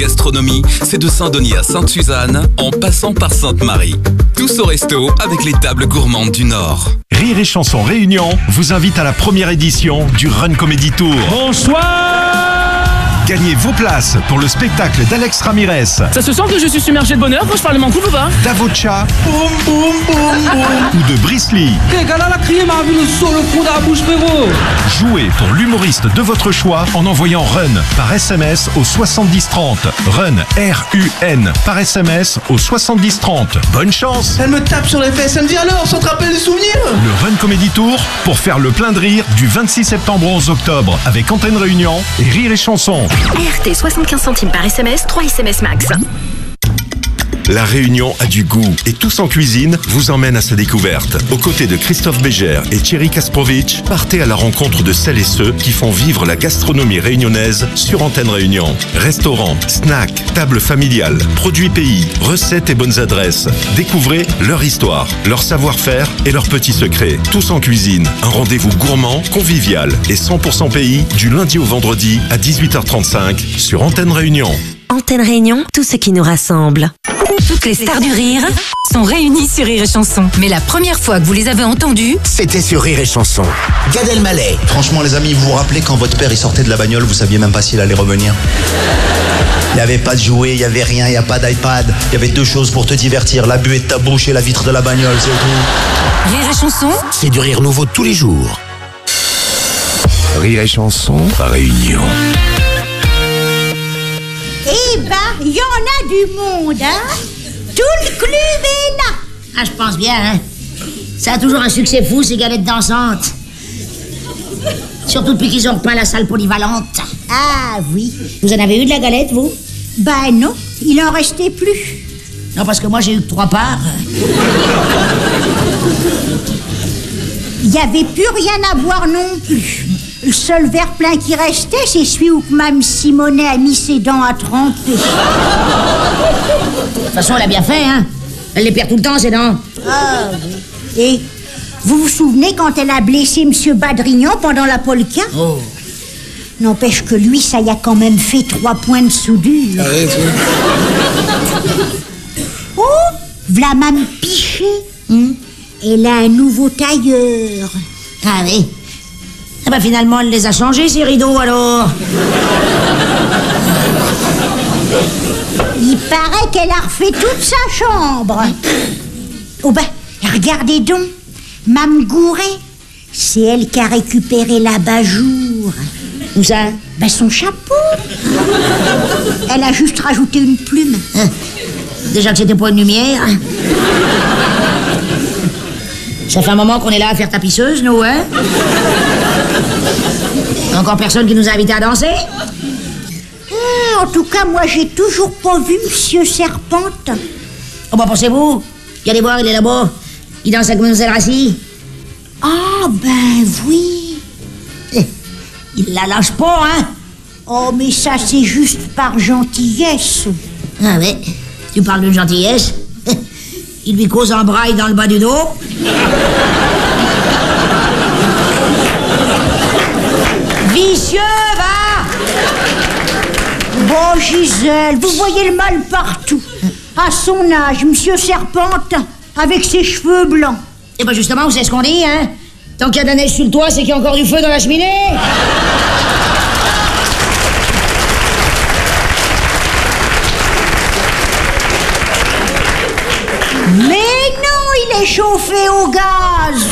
gastronomie, c'est de Saint-Denis à Sainte-Suzanne, en passant par Sainte-Marie. Tous au resto avec les tables gourmandes du Nord. Rire et Chanson Réunion vous invite à la première édition du Run Comedy Tour. Bonsoir! Gagnez vos places pour le spectacle d'Alex Ramirez, Ça se sent que je suis submergé de bonheur quand je parle de mon couple ou pas? d'Avocha ou de Brice Lee. Jouez pour l'humoriste de votre choix en envoyant RUN par SMS au 7030. RUN, R-U-N, par SMS au 7030. Bonne chance! Elle me tape sur les fesses, elle me dit alors, sans te rappeler des souvenirs. Le Run Comedy Tour pour faire le plein de rire du 26 septembre au 11 octobre avec Antenne Réunion et Rire et Chanson. RT 75 centimes par SMS, 3 SMS max. La Réunion a du goût et Tous en cuisine vous emmène à sa découverte. Aux côtés de Christophe Bégère et Thierry Kasprovic, partez à la rencontre de celles et ceux qui font vivre la gastronomie réunionnaise sur Antenne Réunion. Restaurants, snacks, tables familiales, produits pays, recettes et bonnes adresses. Découvrez leur histoire, leur savoir-faire et leurs petits secrets. Tous en cuisine, un rendez-vous gourmand, convivial et 100% pays du lundi au vendredi à 18h35 sur Antenne Réunion. Antenne Réunion, tout ce qui nous rassemble. Toutes les stars du rire sont réunies sur Rire et Chanson. Mais la première fois que vous les avez entendues, C'était sur Rire et Chanson. Gad Elmaleh. Franchement les amis, vous vous rappelez quand votre père il sortait de la bagnole, vous saviez même pas s'il allait revenir. Il n'y avait pas de jouets, il n'y avait rien, il n'y a pas d'iPad. Il y avait deux choses pour te divertir, la buée de ta bouche et la vitre de la bagnole, c'est tout. Rire et Chanson, C'est du rire nouveau tous les jours. Rire et Chanson, Réunion. Eh ben, il y en a du monde, hein? Tout le club est là. Ah, je pense bien, hein. Ça a toujours un succès fou, ces galettes dansantes. Surtout depuis qu'ils ont repeint la salle polyvalente. Ah oui. Vous en avez eu de la galette, vous? Ben non, il en restait plus. Non, parce que moi, j'ai eu que 3 parts. Il n'y avait plus rien à boire non plus. Le seul verre plein qui restait, c'est celui où Mme Simonet a mis ses dents à tremper. De toute façon, elle a bien fait, hein. Elle les perd tout le temps, ses dents. Ah oui. Et vous vous souvenez quand elle a blessé M. Badrignan pendant la polka? Oh. N'empêche que lui, ça y a quand même fait 3 points de soudure. Oh, v'là Mme Pichet. Elle a un nouveau tailleur. Ah oui. Ah bah finalement, elle les a changés, ces rideaux, alors. Il paraît qu'elle a refait toute sa chambre. Oh ben, regardez donc. Mme Gouret, c'est elle qui a récupéré l'abat-jour. Où ça? Ben son chapeau. Elle a juste rajouté une plume. Déjà que c'était pas une lumière. Ça fait un moment qu'on est là à faire tapisseuse, nous, hein? Encore personne qui nous a invités à danser? En tout cas, moi, j'ai toujours pas vu Monsieur Serpente. Oh bah pensez-vous? Regardez voir, il est là-bas. Il danse avec Mlle Rassi. Ah, ben oui. Il la lâche pas, hein? Oh, mais ça, c'est juste par gentillesse. Ah ouais? Tu parles d'une gentillesse? Il lui cause un braille dans le bas du dos. Vicieux, va! Bon, Gisèle, vous voyez le mal partout. À son âge, Monsieur Serpente, avec ses cheveux blancs. Et ben justement, vous savez ce qu'on dit, hein? Tant qu'il y a de la neige sur le toit, c'est qu'il y a encore du feu dans la cheminée. Mais non, il est chauffé au gaz.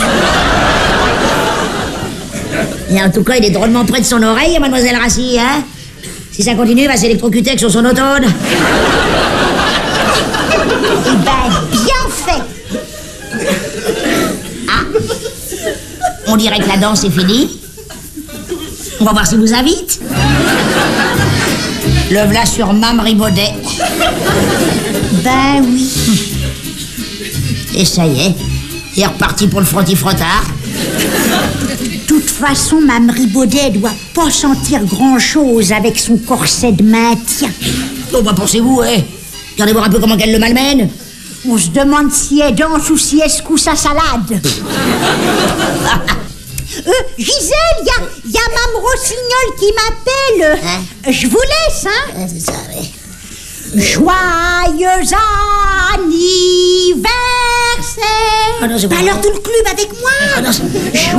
Et en tout cas, il est drôlement près de son oreille, Mademoiselle Rassi, hein? Si ça continue, il va s'électrocuter avec son sonotone. Eh ben, bien fait. Ah, on dirait que la danse est finie. On va voir s'il nous invite. Le v'là sur Mme Ribaudet. Ben oui. Et ça y est, il est reparti pour le frotti-frottard. De toute façon, Mme Ribaudet doit pas sentir grand-chose avec son corset de maintien. Oh bah pensez-vous, hein? Regardez voir un peu comment qu'elle le malmène. On se demande si elle danse ou si elle secoue sa salade. Gisèle, y a Mme Rossignol qui m'appelle. Hein? Je vous laisse, hein? C'est ça, oui. Joyeux anniversaire. Ah non, c'est pas Alors vrai. tout le club avec moi. Ah non,